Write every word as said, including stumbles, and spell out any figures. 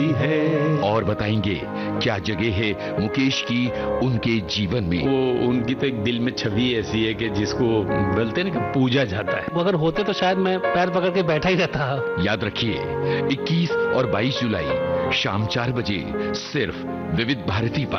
है। और बताएंगे क्या जगह है मुकेश की उनके जीवन में। वो उनकी तो एक दिल में छवि ऐसी है कि जिसको बोलते हैं ना कि पूजा जाता है। वो अगर होते तो शायद मैं पैर पकड़ के बैठा ही रहता। याद रखिए इक्कीस और बाईस जुलाई शाम चार बजे सिर्फ विविध भारती पर।